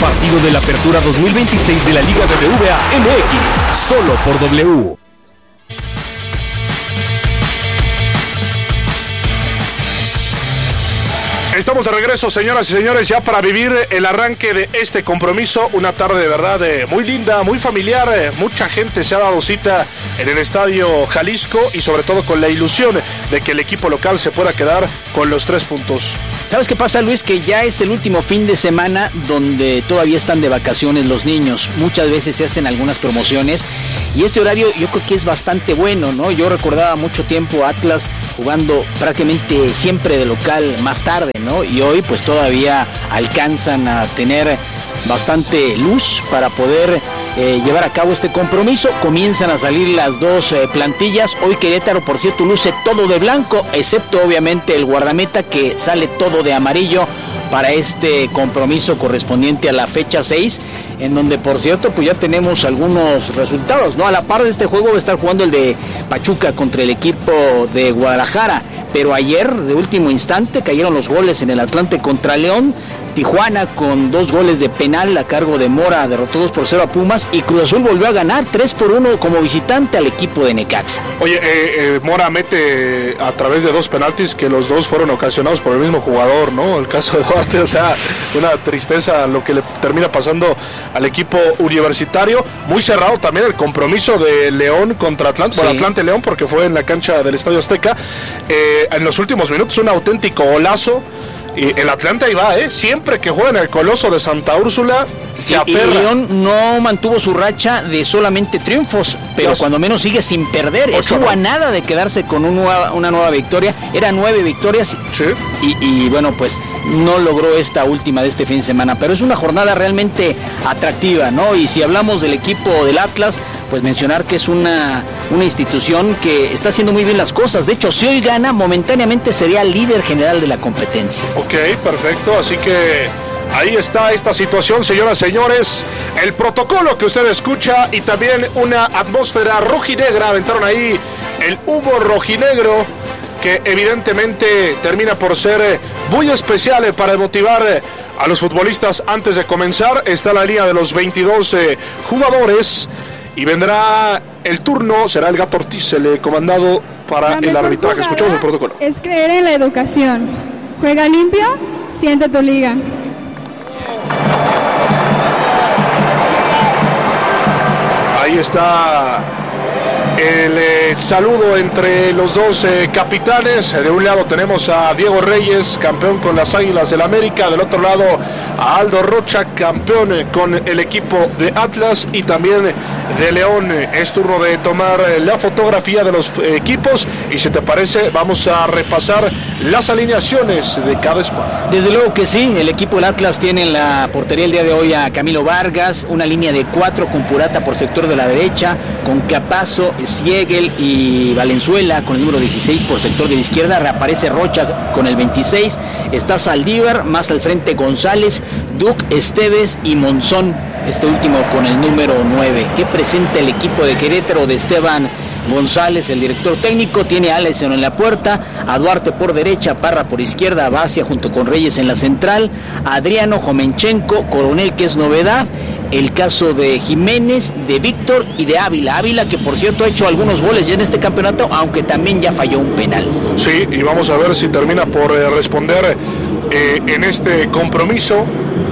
Partido de la Apertura 2026 de la Liga BBVA MX, solo por W. Estamos de regreso, señoras y señores, ya para vivir el arranque de este compromiso. Una tarde de verdad muy linda, muy familiar. Mucha gente se ha dado cita en el Estadio Jalisco y sobre todo con la ilusión de que el equipo local se pueda quedar con los 3 puntos. ¿Sabes qué pasa, Luis? Que ya es el último fin de semana donde todavía están de vacaciones los niños. Muchas veces se hacen algunas promociones y este horario yo creo que es bastante bueno, ¿no? Yo recordaba mucho tiempo Atlas jugando prácticamente siempre de local más tarde, ¿no? Y hoy pues todavía alcanzan a tener bastante luz para poder llevar a cabo este compromiso. Comienzan a salir las dos plantillas. Hoy Querétaro, por cierto, luce todo de blanco, excepto obviamente el guardameta, que sale todo de amarillo para este compromiso correspondiente a la fecha 6, en donde, por cierto, pues ya tenemos algunos resultados, ¿no? A la par de este juego va a estar jugando el de Pachuca contra el equipo de Guadalajara, pero ayer, de último instante, cayeron los goles en el Atlante contra León. Tijuana, con 2 goles de penal a cargo de Mora, derrotó 2-0 a Pumas, y Cruz Azul volvió a ganar 3-1 como visitante al equipo de Necaxa. Oye, Mora mete a través de 2 penaltis que los 2 fueron ocasionados por el mismo jugador, ¿no? El caso de Duarte, o sea, una tristeza lo que le termina pasando al equipo universitario. Muy cerrado también el compromiso de León contra Atlante, bueno, Atlante-León, porque fue en la cancha del Estadio Azteca. En los últimos minutos, un auténtico golazo. Y el Atlante ahí va, siempre que juega en el Coloso de Santa Úrsula se aferra. Y León no mantuvo su racha de solamente triunfos, pero cuando menos sigue sin perder. Estuvo a nada de quedarse con una nueva victoria. Eran 9 victorias, sí. y bueno, pues no logró esta última de este fin de semana, pero es una jornada realmente atractiva, ¿no? Y si hablamos del equipo del Atlas, pues mencionar que es una institución que está haciendo muy bien las cosas. De hecho, si hoy gana, momentáneamente sería líder general de la competencia. Ok, perfecto, así que ahí está esta situación, señoras y señores. El protocolo que usted escucha y también una atmósfera rojinegra. Aventaron ahí el humo rojinegro, que evidentemente termina por ser muy especial para motivar a los futbolistas antes de comenzar. Está la línea de los 22 jugadores y vendrá el turno. Será el Gato Ortiz el comandado para el arbitraje. Escuchamos el protocolo. Es creer en la educación. Juega limpio, siente tu liga. Ahí está el saludo entre los dos capitanes. De un lado tenemos a Diego Reyes, campeón con las Águilas del América. Del otro lado a Aldo Rocha, campeón con el equipo de Atlas y también de León. Es turno de tomar la fotografía de los equipos y, si te parece, vamos a repasar las alineaciones de cada escuadra. Desde luego que sí, el equipo del Atlas tiene en la portería el día de hoy a Camilo Vargas, una línea de 4 con Purata por sector de la derecha, con Capazo, Siegel y Valenzuela con el número 16 por sector de la izquierda. Reaparece Rocha con el 26, está Saldívar, más al frente González, Duc, Esteves y Monzón, este último con el número 9. ¿Qué presenta el equipo de Querétaro de Esteban González, el director técnico? Tiene a Alessio en la puerta, a Duarte por derecha, Parra por izquierda, Bacia junto con Reyes en la central, Adriano, Jomenchenko, Coronel, que es novedad, el caso de Jiménez, de Víctor y de Ávila. Ávila, que por cierto ha hecho algunos goles ya en este campeonato, aunque también ya falló un penal. Sí, y vamos a ver si termina por responder en este compromiso.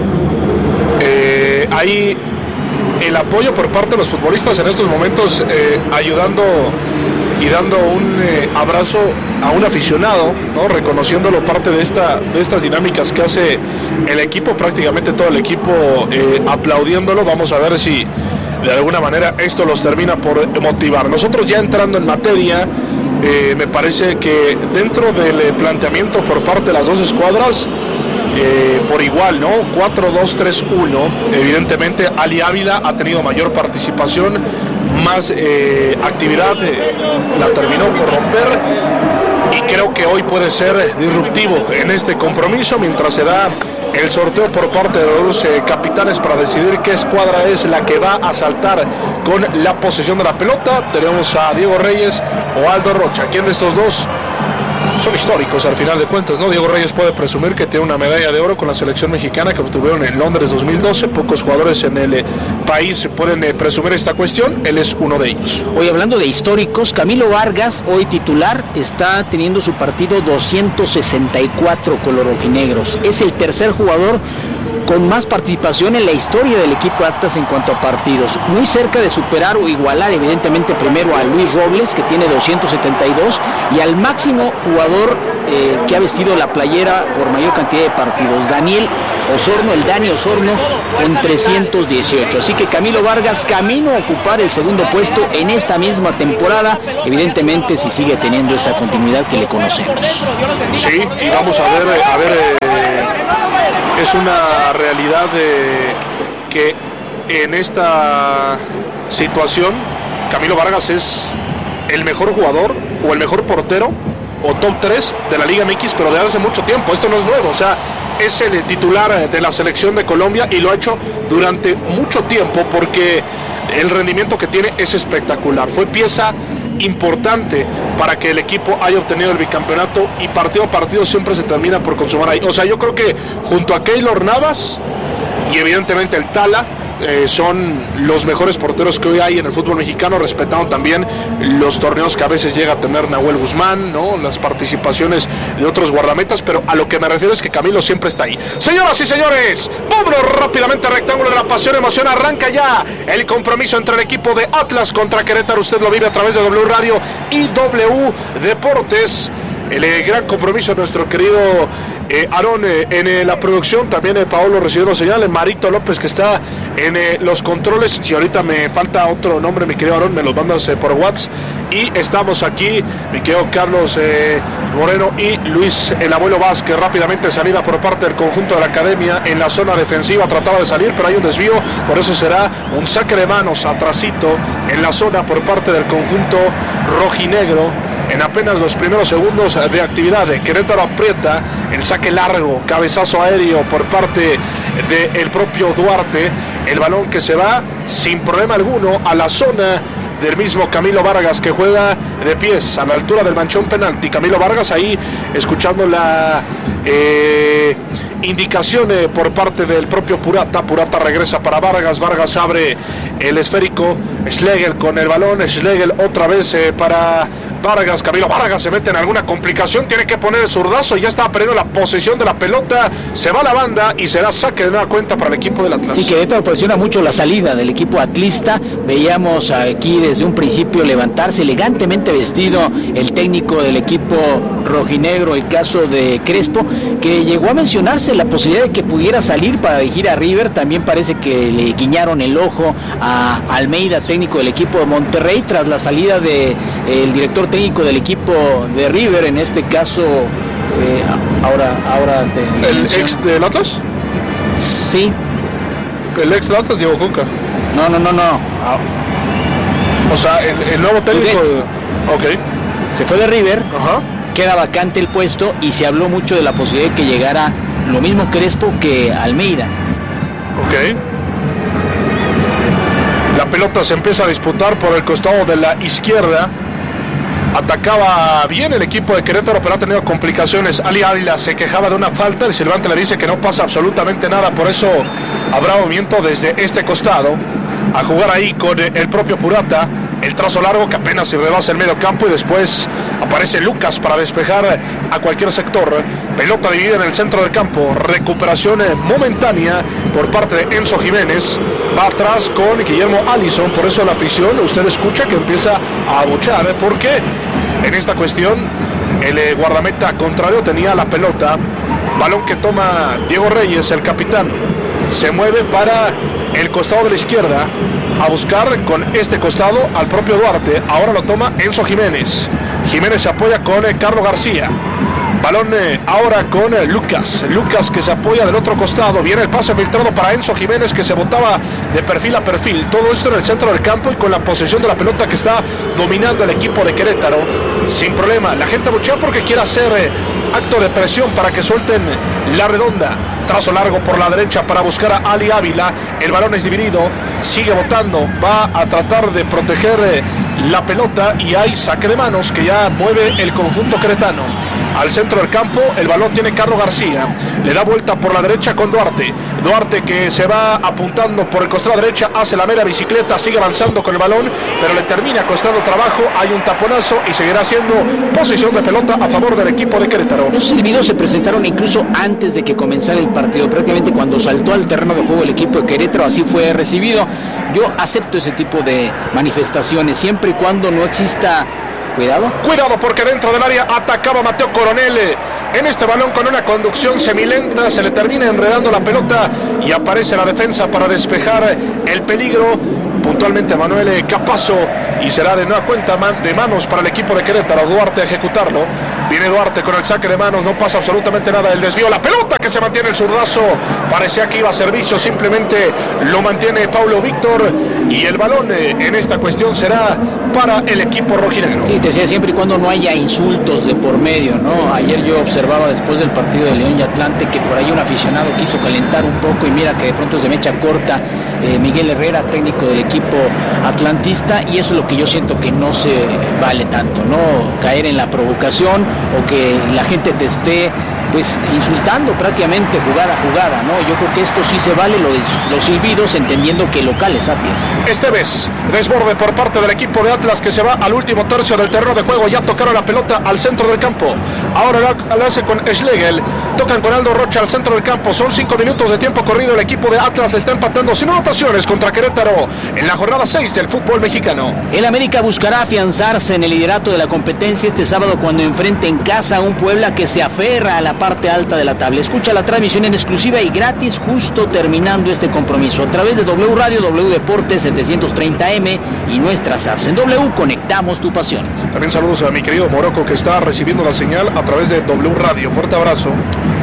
Hay el apoyo por parte de los futbolistas en estos momentos, ayudando y dando un abrazo a un aficionado, ¿no? Reconociéndolo parte de estas dinámicas que hace el equipo, prácticamente todo el equipo aplaudiéndolo. Vamos a ver si de alguna manera esto los termina por motivar. Nosotros ya entrando en materia, me parece que dentro del planteamiento por parte de las dos escuadras, por igual, ¿no? 4-2-3-1. Evidentemente Ali Ávila ha tenido mayor participación, más actividad, la terminó por romper, y creo que hoy puede ser disruptivo en este compromiso, mientras se da el sorteo por parte de los capitanes para decidir qué escuadra es la que va a saltar con la posesión de la pelota. Tenemos a Diego Reyes o Aldo Rocha. ¿Quién de estos dos son históricos al final de cuentas, ¿no? Diego Reyes puede presumir que tiene una medalla de oro con la selección mexicana que obtuvieron en Londres 2012. Pocos jugadores en el país pueden presumir esta cuestión. Él es uno de ellos. Hoy, hablando de históricos, Camilo Vargas, hoy titular, está teniendo su partido 264 con los rojinegros. Es el tercer jugador con más participación en la historia del equipo Atlas en cuanto a partidos, muy cerca de superar o igualar evidentemente primero a Luis Robles, que tiene 272, y al máximo jugador que ha vestido la playera por mayor cantidad de partidos, Dani Osorno, con 318. Así que Camilo Vargas camino a ocupar el segundo puesto en esta misma temporada, evidentemente si sigue teniendo esa continuidad que le conocemos. Sí, y vamos a ver, es una realidad que en esta situación Camilo Vargas es el mejor jugador o el mejor portero o top 3 de la Liga MX, pero de hace mucho tiempo. Esto no es nuevo, o sea, es el titular de la selección de Colombia y lo ha hecho durante mucho tiempo porque el rendimiento que tiene es espectacular. Fue pieza importante para que el equipo haya obtenido el bicampeonato y partido a partido siempre se termina por consumar ahí. O sea, yo creo que junto a Keylor Navas y evidentemente el Tala, son los mejores porteros que hoy hay en el fútbol mexicano, respetando también los torneos que a veces llega a tener Nahuel Guzmán, ¿no? Las participaciones de otros guardametas, pero a lo que me refiero es que Camilo siempre está ahí. Señoras y señores, vámonos rápidamente al rectángulo de la pasión, emoción, arranca ya el compromiso entre el equipo de Atlas contra Querétaro. Usted lo vive a través de W Radio y W Deportes. El gran compromiso de nuestro querido Aarón en la producción, también Paolo recibiendo señales, Marito López que está en los controles, y ahorita me falta otro nombre, mi querido Aarón, me los mandas por WhatsApp, y estamos aquí, mi querido Carlos Moreno y Luis el Abuelo Vázquez. Rápidamente salida por parte del conjunto de la academia en la zona defensiva, trataba de salir pero hay un desvío, por eso será un saque de manos atrasito en la zona por parte del conjunto rojinegro. En apenas los primeros segundos de actividad, Querétaro aprieta el saque largo, cabezazo aéreo por parte del propio Duarte, el balón que se va sin problema alguno a la zona del mismo Camilo Vargas, que juega de pies a la altura del manchón penalti. Camilo Vargas ahí escuchando la indicación por parte del propio Purata. Purata regresa para Vargas, Vargas abre el esférico, Schlegel con el balón, Schlegel otra vez para Vargas. Camilo Vargas se mete en alguna complicación, tiene que poner el zurdazo, ya está perdiendo la posesión de la pelota, se va a la banda y será saque de nueva cuenta para el equipo del Atlas. Sí, Querétaro presiona mucho la salida del equipo atlista. Veíamos aquí desde un principio levantarse elegantemente vestido el técnico del equipo rojinegro, el caso de Crespo, que llegó a mencionarse la posibilidad de que pudiera salir para dirigir a River. También parece que le guiñaron el ojo a Almeida, técnico del equipo de Monterrey, tras la salida del director técnico del equipo de River, en este caso ahora ¿El ex del Atlas? Sí. ¿El ex del Atlas, Diego Coca? No. O sea, el nuevo técnico Ok. Se fue de River. Ajá. Queda vacante el puesto y se habló mucho de la posibilidad de que llegara lo mismo Crespo que Almeida. Ok. La pelota se empieza a disputar por el costado de la izquierda. Atacaba bien el equipo de Querétaro, pero ha tenido complicaciones. Ali Ávila se quejaba de una falta, el silbante le dice que no pasa absolutamente nada, por eso habrá movimiento desde este costado a jugar ahí con el propio Purata. El trazo largo que apenas se rebasa el medio campo y después aparece Lucas para despejar a cualquier sector. Pelota dividida en el centro del campo, recuperación momentánea por parte de Enzo Jiménez. Va atrás con Guillermo Allison, por eso la afición, usted escucha que empieza a abuchar, porque en esta cuestión el guardameta contrario tenía la pelota. Balón que toma Diego Reyes, el capitán. Se mueve para el costado de la izquierda a buscar con este costado al propio Duarte. Ahora lo toma Enzo Jiménez. Jiménez se apoya con Carlos García. Balón ahora con Lucas. Lucas que se apoya del otro costado. Viene el pase filtrado para Enzo Jiménez, que se botaba de perfil a perfil. Todo esto en el centro del campo y con la posesión de la pelota que está dominando el equipo de Querétaro. Sin problema. La gente lucha porque quiere hacer acto de presión para que suelten la redonda. Trazo largo por la derecha para buscar a Ali Ávila. El balón es dividido. Sigue botando. Va a tratar de proteger la pelota y hay saque de manos que ya mueve el conjunto queretano. al centro del campo. El balón tiene Carlos García, le da vuelta por la derecha con Duarte que se va apuntando por el costado derecha, hace la mera bicicleta, sigue avanzando con el balón, pero le termina costando trabajo. Hay un taponazo y seguirá siendo posición de pelota a favor del equipo de Querétaro. Los silbidos se presentaron incluso antes de que comenzara el partido, prácticamente cuando saltó al terreno de juego el equipo de Querétaro, así fue recibido. Yo acepto ese tipo de manifestaciones siempre y cuando no exista. Cuidado porque dentro del área atacaba Mateo Coronel en este balón con una conducción semilenta, se le termina enredando la pelota y aparece la defensa para despejar el peligro. Puntualmente Manuel Capazo, y será de nueva cuenta de manos para el equipo de Querétaro. Duarte a ejecutarlo. Viene Duarte con el saque de manos, no pasa absolutamente nada. El desvío, la pelota que se mantiene el zurdazo, parecía que iba a servicio, simplemente lo mantiene Paulo Víctor, y el balón en esta cuestión será para el equipo rojinegro. Sí, te decía, siempre y cuando no haya insultos de por medio, ¿no? Ayer yo observaba después del partido de León y Atlante que por ahí un aficionado quiso calentar un poco, y mira que de pronto se mecha corta Miguel Herrera, técnico del equipo atlantista, y eso es lo que yo siento que no se vale tanto, ¿no? Caer en la provocación o que la gente te esté pues insultando prácticamente jugada a jugada, ¿no? Yo creo que esto sí se vale, los silbidos, entendiendo que el local es Atlas. Esteves, desborde por parte del equipo de Atlas que se va al último tercio del terreno de juego. Ya tocaron la pelota al centro del campo, ahora la hace con Schlegel, tocan con Aldo Rocha al centro del campo. Son 5 minutos de tiempo corrido. El equipo de Atlas está empatando sin anotaciones contra Querétaro en la jornada 6 del fútbol mexicano. El América buscará afianzarse en el liderato de la competencia este sábado cuando enfrente en casa a un Puebla que se aferra a la parte alta de la tabla. Escucha la transmisión en exclusiva y gratis justo terminando este compromiso a través de W Radio, W Deportes 730M y nuestras apps. En W conectamos tu pasión. También saludos a mi querido Morocco que está recibiendo la señal a través de W Radio. Fuerte abrazo.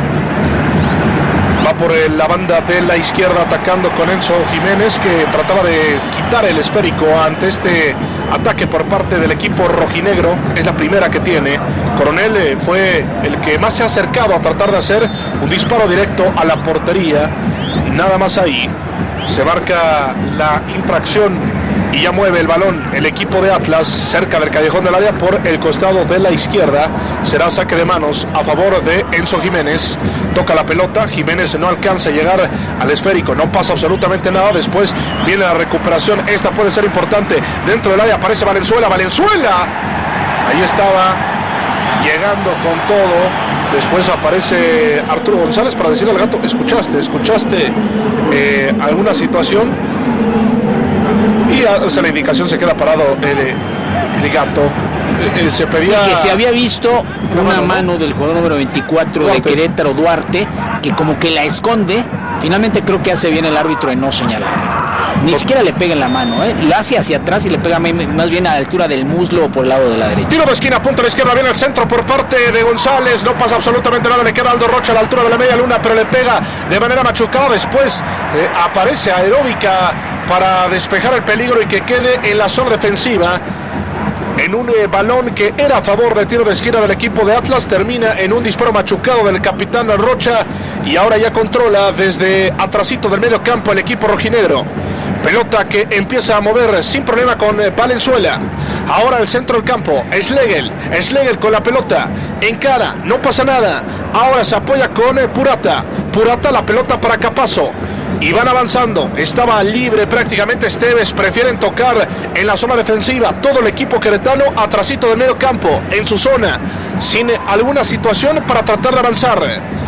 Va por la banda de la izquierda atacando con Enzo Jiménez, que trataba de quitar el esférico ante este ataque por parte del equipo rojinegro. Es la primera que tiene. Coronel fue el que más se ha acercado a tratar de hacer un disparo directo a la portería. Nada más ahí. Se marca la infracción y ya mueve el balón el equipo de Atlas cerca del callejón del área por el costado de la izquierda. Será saque de manos a favor de Enzo Jiménez. Toca la pelota, Jiménez no alcanza a llegar al esférico, no pasa absolutamente nada. Después viene la recuperación, esta puede ser importante. Dentro del área aparece Valenzuela. Ahí estaba llegando con todo. Después aparece Arturo González para decirle al gato: ¿Escuchaste alguna situación? Y hace la indicación, se queda parado el gato. Se pedía... Sí, que se había visto una mano del jugador número 24 Duarte. De Querétaro, Duarte, que como que la esconde. Finalmente creo que hace bien el árbitro en no señalar. Ni siquiera le pega en la mano, la hace hacia atrás y le pega más bien a la altura del muslo o por el lado de la derecha. Tiro de esquina, punta a la izquierda, viene el centro por parte de González, no pasa absolutamente nada, le queda Aldo Rocha a la altura de la media luna, pero le pega de manera machucada. Después aparece Aeróbica para despejar el peligro y que quede en la zona defensiva. En un balón que era a favor de tiro de esquina del equipo de Atlas, termina en un disparo machucado del capitán Rocha, y ahora ya controla desde atrasito del medio campo el equipo rojinegro. Pelota que empieza a mover sin problema con Valenzuela. Ahora el centro del campo, Schlegel con la pelota, encara, no pasa nada. Ahora se apoya con Purata, la pelota para Capazo. Y van avanzando, estaba libre prácticamente Esteves, prefieren tocar en la zona defensiva. Todo el equipo queretano atrasito del medio campo, en su zona, sin alguna situación para tratar de avanzar.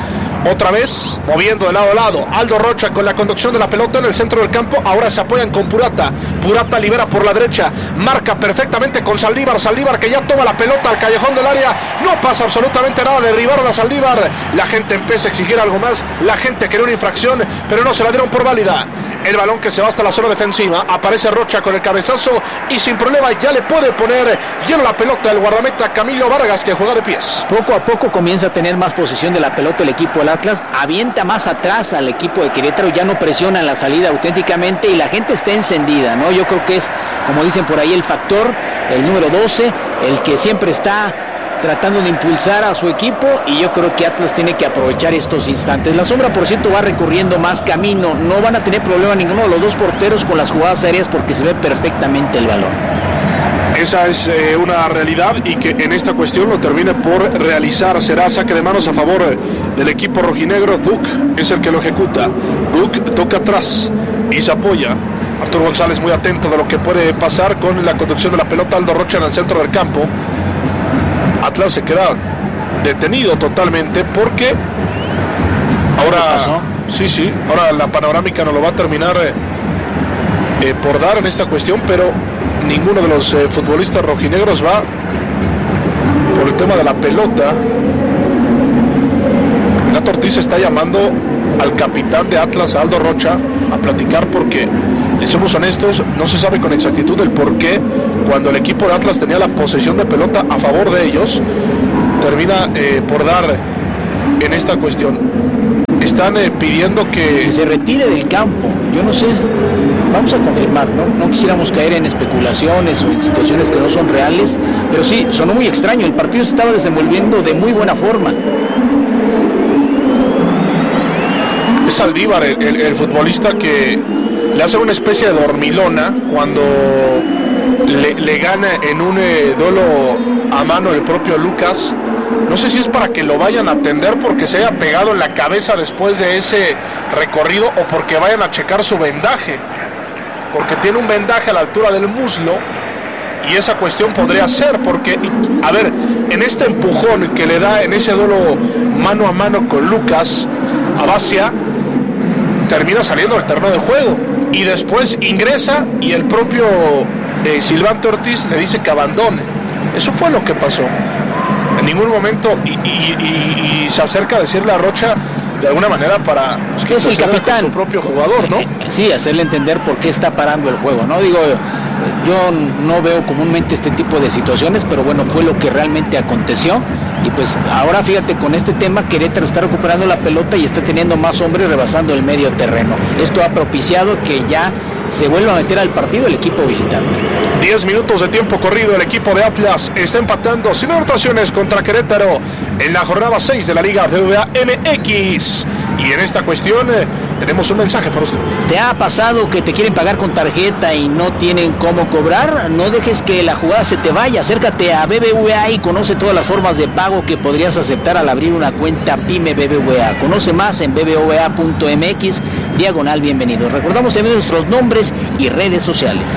Otra vez, moviendo de lado a lado, Aldo Rocha con la conducción de la pelota en el centro del campo. Ahora se apoyan con Purata libera por la derecha, marca perfectamente con Saldívar que ya toma la pelota al callejón del área. No pasa absolutamente nada, derribaron a Saldívar. La gente empieza a exigir algo más, la gente quería una infracción, pero no se la dieron por válida. El balón que se va hasta la zona defensiva, aparece Rocha con el cabezazo y sin problema ya le puede poner hielo la pelota el guardameta Camilo Vargas, que juega de pies. Poco a poco comienza a tener más posesión de la pelota el equipo del Atlas, avienta más atrás al equipo de Querétaro, ya no presiona en la salida auténticamente y la gente está encendida, ¿no? Yo creo que es, como dicen por ahí, el factor, el número 12, el que siempre está tratando de impulsar a su equipo, y yo creo que Atlas tiene que aprovechar estos instantes. La sombra, por cierto, va recorriendo más camino, no van a tener problema ninguno de los dos porteros con las jugadas aéreas porque se ve perfectamente el balón. Esa es una realidad y que en esta cuestión lo termine por realizar. Será saque de manos a favor del equipo rojinegro. Duke es el que lo ejecuta. Duke toca atrás y se apoya. Arturo González muy atento de lo que puede pasar con la conducción de la pelota. Aldo Rocha en el centro del campo. Atlas se queda detenido totalmente porque ahora ahora la panorámica no lo va a terminar por dar en esta cuestión, pero ninguno de los futbolistas rojinegros va por el tema de la pelota. Gato Ortiz está llamando al capitán de Atlas, Aldo Rocha, a platicar porque, somos honestos, no se sabe con exactitud el por qué cuando el equipo de Atlas tenía la posesión de pelota a favor de ellos, termina por dar en esta cuestión. Están pidiendo que se retire del campo. Yo no sé, vamos a confirmar, no quisiéramos caer en especulaciones o en situaciones que no son reales, pero sí, sonó muy extraño. El partido se estaba desenvolviendo de muy buena forma. Es Saldívar el futbolista que le hace una especie de dormilona cuando le gana en un duelo a mano el propio Lucas. No sé si es para que lo vayan a atender porque se haya pegado en la cabeza después de ese recorrido o porque vayan a checar su vendaje, porque tiene un vendaje a la altura del muslo y esa cuestión podría ser porque, a ver, en este empujón que le da en ese duelo mano a mano con Lucas Abacia, termina saliendo del terreno de juego y después ingresa y el propio Silvante Ortiz le dice que abandone. Eso fue lo que pasó. En ningún momento y se acerca a decirle a Rocha de alguna manera para que es el capitán, su propio jugador, ¿no? Sí, hacerle entender por qué está parando el juego, ¿no? Digo, yo no veo comúnmente este tipo de situaciones, pero bueno, fue lo que realmente aconteció. Y pues ahora fíjate, con este tema Querétaro está recuperando la pelota y está teniendo más hombres rebasando el medio terreno. Esto ha propiciado que ya se vuelva a meter al partido el equipo visitante. 10 minutos de tiempo corrido, el equipo de Atlas está empatando sin anotaciones contra Querétaro en la jornada 6 de la Liga BBVA MX. Y en esta cuestión tenemos un mensaje para usted. ¿Te ha pasado que te quieren pagar con tarjeta y no tienen cómo cobrar? No dejes que la jugada se te vaya. Acércate a BBVA y conoce todas las formas de pago que podrías aceptar al abrir una cuenta PYME BBVA. Conoce más en bbva.mx/bienvenidos. Recordamos también nuestros nombres y redes sociales.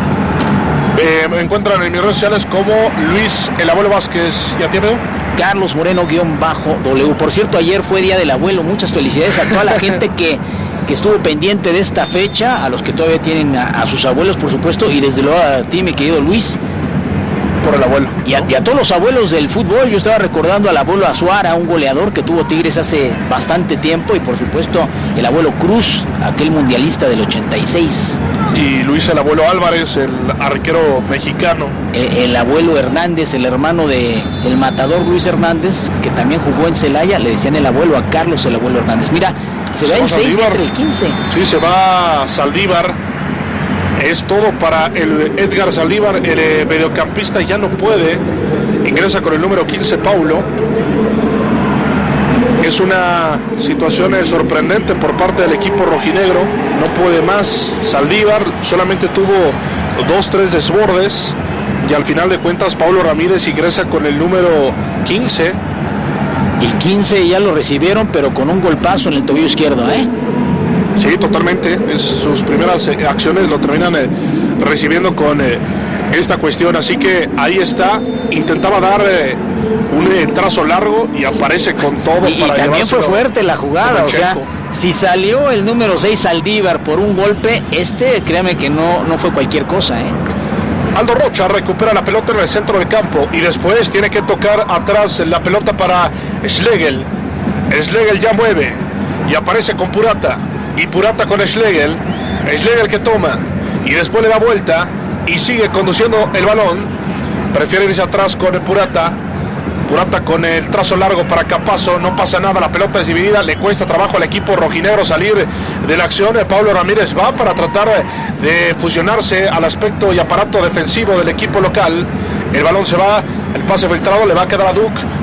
Me encuentran en mis redes sociales como Luis el Abuelo Vázquez. ¿Ya tiene? Carlos Moreno_W. Por cierto, ayer fue Día del Abuelo. Muchas felicidades a toda la gente que estuvo pendiente de esta fecha, a los que todavía tienen a sus abuelos, por supuesto, y desde luego a ti, mi querido Luis, por el abuelo. Y a todos los abuelos del fútbol. Yo estaba recordando al abuelo Azuara, un goleador que tuvo Tigres hace bastante tiempo, y por supuesto el abuelo Cruz, aquel mundialista del 86. Y Luis el abuelo Álvarez, el arquero mexicano. El abuelo Hernández, el hermano de el matador Luis Hernández, que también jugó en Celaya, le decían el abuelo a Carlos el abuelo Hernández. Mira, se va el 6 entre el 15. Sí, se va Saldívar. Es todo para el Edgar Saldívar, el mediocampista ya no puede. Ingresa con el número 15, Paulo. Es una situación sorprendente por parte del equipo rojinegro. No puede más Saldívar, solamente tuvo 2-3 desbordes. Y al final de cuentas, Paulo Ramírez ingresa con el número 15. El 15 ya lo recibieron, pero con un golpazo en el tobillo izquierdo, ¿eh? Sí, totalmente. Sus primeras acciones lo terminan recibiendo con esta cuestión. Así que ahí está. Intentaba dar un trazo largo y aparece con todo. Y también fue fuerte la jugada. O sea, si salió el número 6 Saldívar por un golpe, créame que no fue cualquier cosa, ¿eh? Aldo Rocha recupera la pelota en el centro del campo y después tiene que tocar atrás la pelota para Schlegel. Schlegel ya mueve y aparece con Purata. Y Purata con Schlegel que toma y después le da vuelta y sigue conduciendo el balón. Prefiere irse atrás con el Purata con el trazo largo para Capazo. No pasa nada, la pelota es dividida. Le cuesta trabajo al equipo rojinegro salir de la acción. Pablo Ramírez va para tratar de fusionarse al aspecto y aparato defensivo del equipo local. El balón se va, el pase filtrado le va a quedar a Duke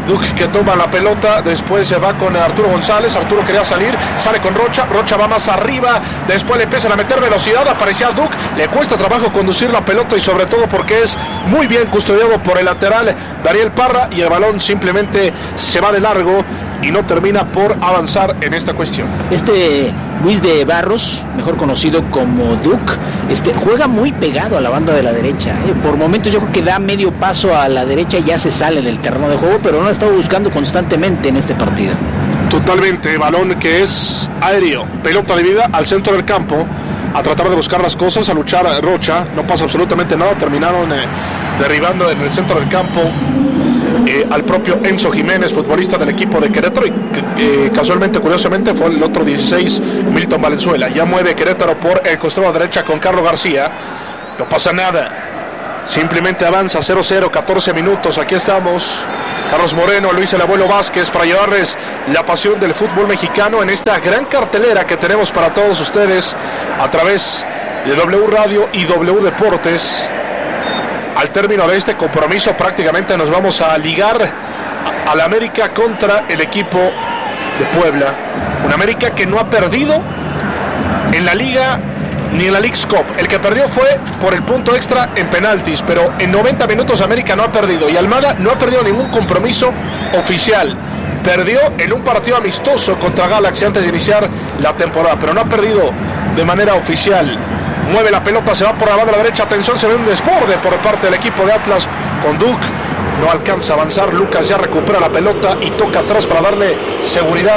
Duke que toma la pelota, después se va con Arturo González. Arturo quería salir, sale con Rocha. Rocha va más arriba, después le empiezan a meter velocidad. Aparecía Duke, le cuesta trabajo conducir la pelota y sobre todo porque es muy bien custodiado por el lateral Dariel Parra y el balón simplemente se va de largo y no termina por avanzar en esta cuestión. Luis de Barros, mejor conocido como Duke, juega muy pegado a la banda de la derecha. Por momentos yo creo que da medio paso a la derecha y ya se sale del terreno de juego, pero no ha estado buscando constantemente en este partido. Totalmente, balón que es aéreo, pelota dividida al centro del campo, a tratar de buscar las cosas, a luchar Rocha, no pasa absolutamente nada, terminaron derribando en el centro del campo al propio Enzo Jiménez, futbolista del equipo de Querétaro, y casualmente, curiosamente, fue el otro 16, Milton Valenzuela. Ya mueve Querétaro por el costado derecha con Carlos García, no pasa nada. Simplemente avanza 0-0, 14 minutos, aquí estamos. Carlos Moreno, Luis el Abuelo Vázquez para llevarles la pasión del fútbol mexicano en esta gran cartelera que tenemos para todos ustedes a través de W Radio y W Deportes. Al término de este compromiso prácticamente nos vamos a ligar al América contra el equipo de Puebla. Un América que no ha perdido en la Liga ni en la Leagues Cup. El que perdió fue por el punto extra en penaltis, pero en 90 minutos América no ha perdido y Almada no ha perdido ningún compromiso oficial. Perdió en un partido amistoso contra Galaxy antes de iniciar la temporada, pero no ha perdido de manera oficial. Mueve la pelota, se va por la banda de la derecha, atención, se ve un desborde por parte del equipo de Atlas con Duke. No alcanza a avanzar, Lucas ya recupera la pelota y toca atrás para darle seguridad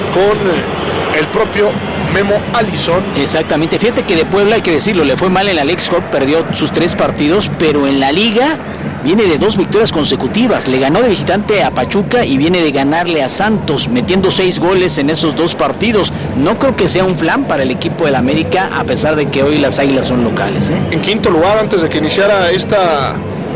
con el propio Memo Allison. Exactamente, fíjate que de Puebla, hay que decirlo, le fue mal en la Leagues Cup, perdió sus 3 partidos, pero en la Liga viene de 2 victorias consecutivas. Le ganó de visitante a Pachuca y viene de ganarle a Santos, metiendo 6 goles en esos 2 partidos. No creo que sea un flan para el equipo del América, a pesar de que hoy las Águilas son locales. En quinto lugar, antes de que iniciara esta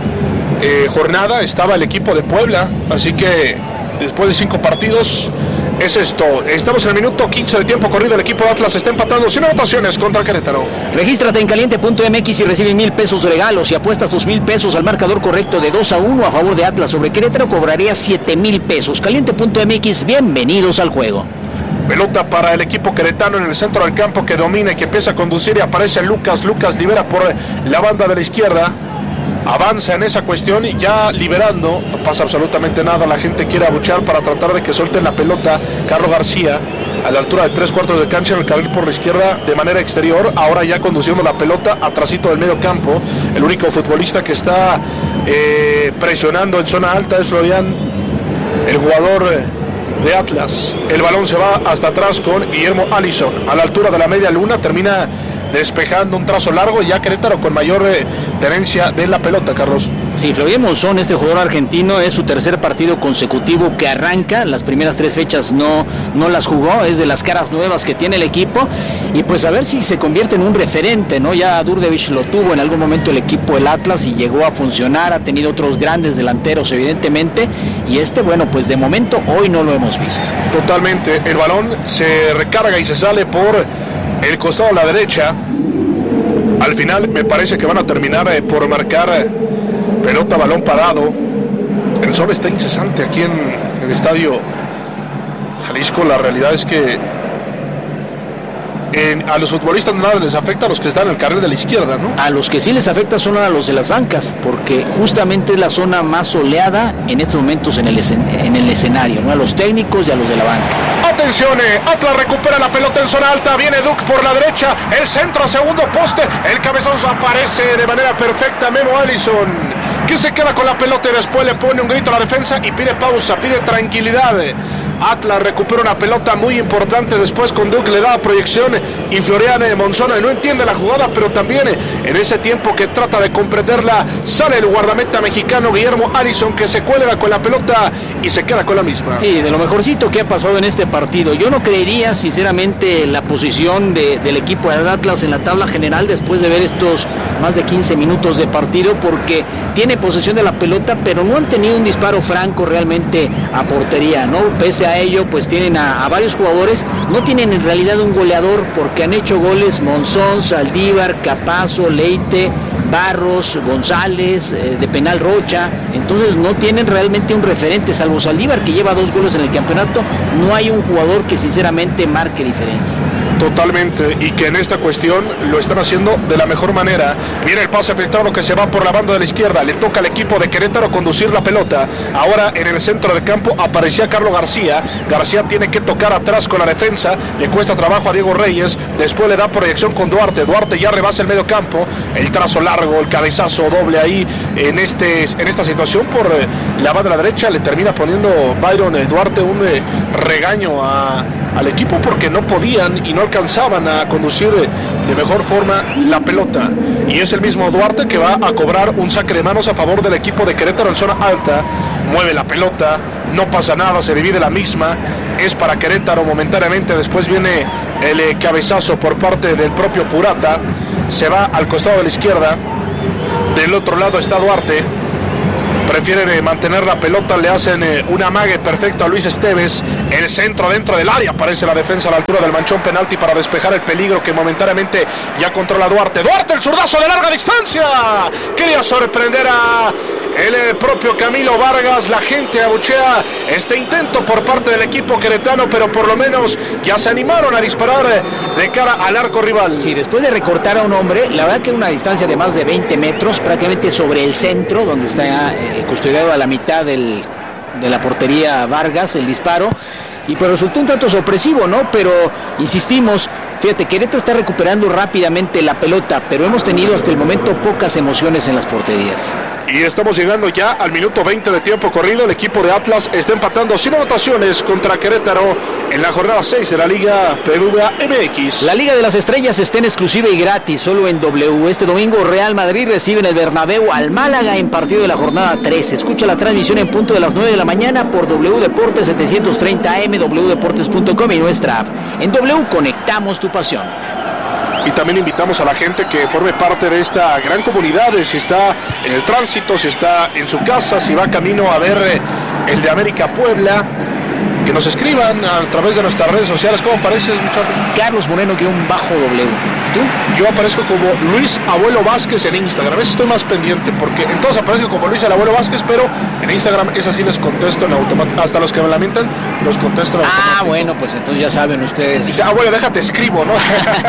jornada, estaba el equipo de Puebla, así que después de 5 partidos es esto. Estamos en el minuto 15 de tiempo corrido. El equipo de Atlas está empatando sin anotaciones contra Querétaro. Regístrate en caliente.mx y recibe 1,000 pesos regalos. Si apuestas tus 1,000 pesos al marcador correcto de 2-1 a favor de Atlas sobre Querétaro, cobrarías 7,000 pesos. Caliente.mx, bienvenidos al juego. Pelota para el equipo queretano en el centro del campo que domina y que empieza a conducir y aparece Lucas. Lucas libera por la banda de la izquierda. Avanza en esa cuestión y ya liberando, no pasa absolutamente nada, la gente quiere abuchear para tratar de que suelten la pelota. Carlos García a la altura de 3/4 de cancha en el carril por la izquierda de manera exterior, ahora ya conduciendo la pelota atrasito del medio campo. El único futbolista que está presionando en zona alta es Florian, el jugador de Atlas. El balón se va hasta atrás con Guillermo Allison a la altura de la media luna, termina despejando un trazo largo y ya Querétaro con mayor tenencia de la pelota, Carlos. Sí, Florian Monzón, este jugador argentino, es su tercer partido consecutivo que arranca. Las primeras 3 fechas no las jugó, es de las caras nuevas que tiene el equipo y pues a ver si se convierte en un referente, ¿no? Ya Durdevich lo tuvo en algún momento el equipo del Atlas y llegó a funcionar, ha tenido otros grandes delanteros evidentemente y bueno, pues de momento hoy no lo hemos visto. Totalmente, el balón se recarga y se sale por el costado a la derecha. Al final me parece que van a terminar por marcar pelota, balón parado. El sol está incesante aquí en el estadio Jalisco. La realidad es que a los futbolistas nada les afecta, a los que están en el carril de la izquierda, ¿no? A los que sí les afecta son a los de las bancas, porque justamente es la zona más soleada en estos momentos en el escenario, ¿no? A los técnicos y a los de la banca. Atención, Atlas recupera la pelota en zona alta, viene Duke por la derecha, el centro a segundo poste, el cabezazo aparece de manera perfecta Memo Allison, que se queda con la pelota y después le pone un grito a la defensa y pide pausa, pide tranquilidad. Atlas recupera una pelota muy importante, después con Duke le da proyección y Florian Monzón no entiende la jugada, pero también en ese tiempo que trata de comprenderla sale el guardameta mexicano Guillermo Allison, que se cuelga con la pelota y se queda con la misma. Sí, de lo mejorcito que ha pasado en este partido. Yo no creería sinceramente la posición del equipo de Atlas en la tabla general después de ver estos más de 15 minutos de partido, porque tiene posesión de la pelota pero no han tenido un disparo franco realmente a portería, ¿no? Pese a ello pues tienen a varios jugadores, no tienen en realidad un goleador porque han hecho goles Monzón, Saldívar, Capazo, Leite, Barros, González, de penal Rocha. Entonces no tienen realmente un referente, salvo Saldívar, que lleva 2 goles en el campeonato. No hay un jugador que sinceramente marque diferencia. Totalmente, y que en esta cuestión lo están haciendo de la mejor manera. Viene el pase filtrado que se va por la banda de la izquierda, le toca al equipo de Querétaro conducir la pelota. Ahora en el centro del campo aparecía Carlos García. García tiene que tocar atrás con la defensa, le cuesta trabajo a Diego Reyes, después le da proyección con Duarte. Duarte ya rebasa el medio campo, el trazo largo, el cabezazo doble ahí en esta situación por la banda de la derecha. Le termina poniendo Byron Duarte un regaño al equipo porque no podían y no alcanzaban a conducir de mejor forma la pelota. Y es el mismo Duarte que va a cobrar un saque de manos a favor del equipo de Querétaro en zona alta. Mueve la pelota, no pasa nada, se divide la misma, es para Querétaro momentáneamente. Después viene el cabezazo por parte del propio Purata, se va al costado de la izquierda, del otro lado está Duarte. Prefieren mantener la pelota, le hacen un amague perfecto a Luis Esteves. El centro dentro del área, aparece la defensa a la altura del manchón, penalti para despejar el peligro que momentáneamente ya controla Duarte. Duarte, el zurdazo de larga distancia. Quería sorprender a el propio Camilo Vargas. La gente abuchea este intento por parte del equipo queretano, pero por lo menos ya se animaron a disparar de cara al arco rival. Sí, después de recortar a un hombre, la verdad que una distancia de más de 20 metros, prácticamente sobre el centro, donde está custodiado a la mitad de la portería Vargas, el disparo, y pues resultó un tanto sorpresivo, ¿no? Pero insistimos, fíjate, Querétaro está recuperando rápidamente la pelota, pero hemos tenido hasta el momento pocas emociones en las porterías. Y estamos llegando ya al minuto 20 de tiempo corrido. El equipo de Atlas está empatando sin anotaciones contra Querétaro en la jornada 6 de la Liga BBVA MX. La Liga de las Estrellas está en exclusiva y gratis, solo en W. Este domingo Real Madrid recibe en el Bernabéu al Málaga en partido de la jornada 3. Escucha la transmisión en punto de las 9 de la mañana por W Deportes 730 AM, wdeportes.com y nuestra app. En W conectamos tu pasión. Y también invitamos a la gente que forme parte de esta gran comunidad, si está en el tránsito, si está en su casa, si va camino a ver el de América Puebla, que nos escriban a través de nuestras redes sociales. ¿Cómo apareces, muchacho? Carlos Moreno _W. ¿Tú? Yo aparezco como Luis Abuelo Vázquez en Instagram. A veces estoy más pendiente porque entonces aparezco como Luis el Abuelo Vázquez, pero en Instagram es así, les contesto en automático. Hasta los que me lamentan, los contesto en automático. Ah, bueno, pues entonces ya saben ustedes. Dice, abuelo, déjate escribo, ¿no?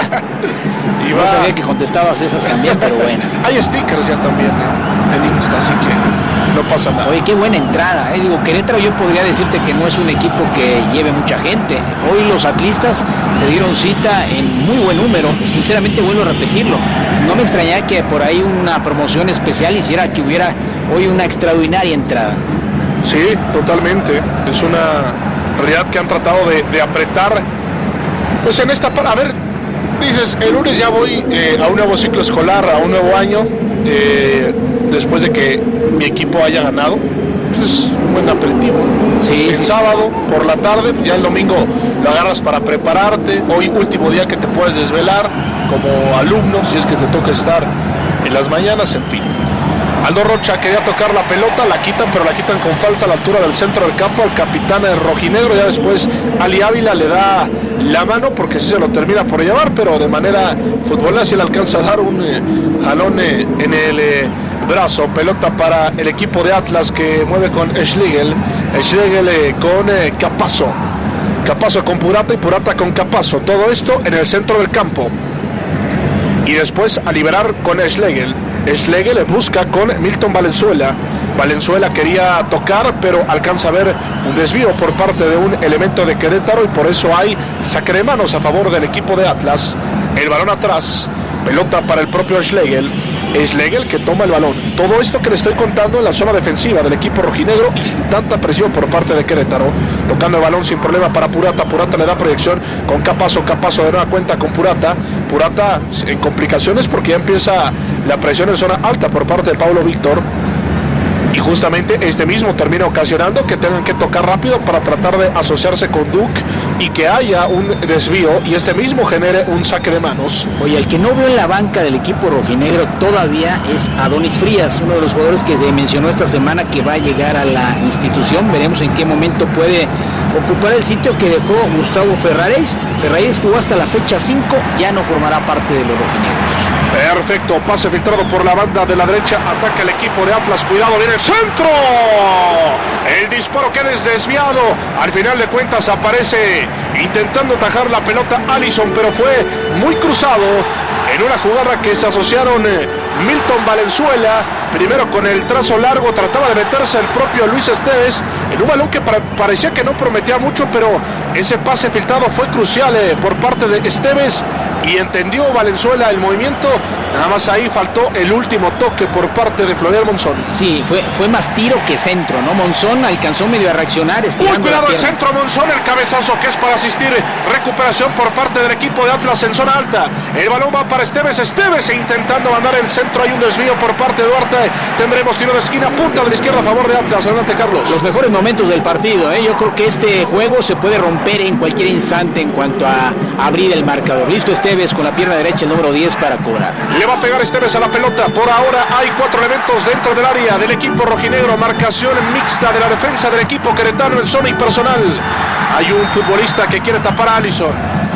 Y no sabía que contestabas esas también, pero bueno. Hay stickers ya también en Insta, así que no pasa nada. Oye, qué buena entrada, Digo, Querétaro yo podría decirte que no es un equipo que lleve mucha gente. Hoy los atlistas se dieron cita en muy buen número. Sinceramente vuelvo a repetirlo. No me extrañaría que por ahí una promoción especial hiciera que hubiera hoy una extraordinaria entrada. Sí, totalmente. Es una realidad que han tratado de apretar. Pues en esta... A ver, dices, el lunes ya voy a un nuevo ciclo escolar, a un nuevo año, después de que mi equipo haya ganado. Pues es un buen aperitivo. Sí, el sábado por la tarde, ya el domingo lo agarras para prepararte. Hoy último día que te puedes desvelar como alumno, si es que te toca estar en las mañanas, en fin. Aldo Rocha quería tocar la pelota, la quitan, pero la quitan con falta a la altura del centro del campo al capitán rojinegro. Ya después Ali Ávila le da la mano porque sí se lo termina por llevar, pero de manera futbolera sí le alcanza a dar un jalón en el brazo. Pelota para el equipo de Atlas que mueve con Schlegel. Schlegel con Capazo. Capazo con Purata y Purata con Capazo. Todo esto en el centro del campo. Y después a liberar con Schlegel. Schlegel busca con Milton Valenzuela. Valenzuela quería tocar, pero alcanza a ver un desvío por parte de un elemento de Querétaro y por eso hay saque de manos a favor del equipo de Atlas. El balón atrás, pelota para el propio Schlegel. Schlegel que toma el balón. Todo esto que le estoy contando en la zona defensiva del equipo rojinegro y sin tanta presión por parte de Querétaro. Tocando el balón sin problema para Purata. Purata le da proyección con Capazo. Capazo de nueva cuenta con Purata. Purata en complicaciones porque ya empieza la presión en zona alta por parte de Paulo Víctor. Y justamente este mismo termina ocasionando que tengan que tocar rápido para tratar de asociarse con Duke y que haya un desvío y este mismo genere un saque de manos. Oye, el que no veo en la banca del equipo rojinegro todavía es Adonis Frías, uno de los jugadores que se mencionó esta semana que va a llegar a la institución. Veremos en qué momento puede ocupar el sitio que dejó Gustavo Ferraréis. Ferraréis jugó hasta la fecha 5, ya no formará parte de los rojinegros. Perfecto, pase filtrado por la banda de la derecha, ataca el equipo de Atlas, cuidado, viene el centro, el disparo que es desviado, al final de cuentas aparece intentando atajar la pelota Alisson, pero fue muy cruzado en una jugada que se asociaron Milton Valenzuela, primero con el trazo largo, trataba de meterse el propio Luis Esteves en un balón que parecía que no prometía mucho, pero ese pase filtrado fue crucial por parte de Esteves y entendió Valenzuela el movimiento, nada más ahí faltó el último toque por parte de Florian Monzón. Sí, fue más tiro que centro, ¿no? Monzón alcanzó medio a reaccionar, estirando. Muy cuidado el centro, Monzón, el cabezazo que es para asistir, recuperación por parte del equipo de Atlas en zona alta, el balón va para Esteves intentando mandar el centro, hay un desvío por parte de Duarte, tendremos tiro de esquina, punta de la izquierda a favor de Atlas, adelante Carlos. Los mejores momentos del partido, yo creo que este juego se puede romper en cualquier instante en cuanto a abrir el marcador. Listo Esteves con la pierna derecha, el número 10 para cobrar. Le va a pegar Esteves a la pelota, por ahora hay 4 elementos dentro del área del equipo rojinegro, marcación mixta de la defensa del equipo queretano en zona impersonal. Hay un futbolista que quiere tapar a Alisson.